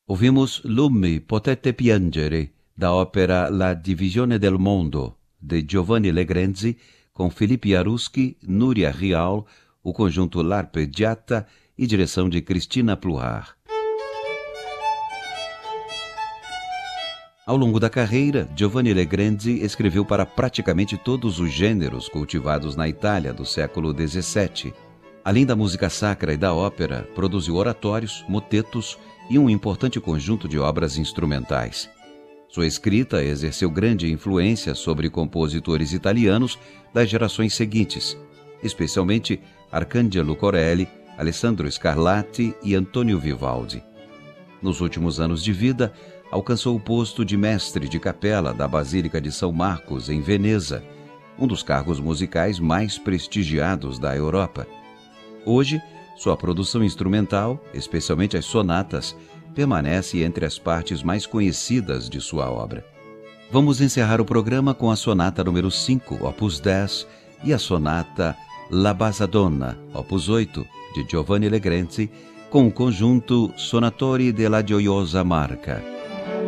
Ouvimos Lummi potete piangere, da ópera La Divisione del Mondo, de Giovanni Legrenzi, com Felipe Jaruski, Núria Rial, o conjunto L'Arpeggiata e direção de Cristina Pluhar. Ao longo da carreira, Giovanni Legrenzi escreveu para praticamente todos os gêneros cultivados na Itália do século XVII. Além da música sacra e da ópera, produziu oratórios, motetos e um importante conjunto de obras instrumentais. Sua escrita exerceu grande influência sobre compositores italianos das gerações seguintes, especialmente Arcangelo Corelli, Alessandro Scarlatti e Antonio Vivaldi. Nos últimos anos de vida, alcançou o posto de mestre de capela da Basílica de São Marcos, em Veneza, um dos cargos musicais mais prestigiados da Europa. Hoje, sua produção instrumental, especialmente as sonatas, permanece entre as partes mais conhecidas de sua obra. Vamos encerrar o programa com a sonata número 5, opus 10, e a sonata La Basadonna, opus 8, de Giovanni Legrenzi, com o conjunto Sonatori della Gioiosa Marca.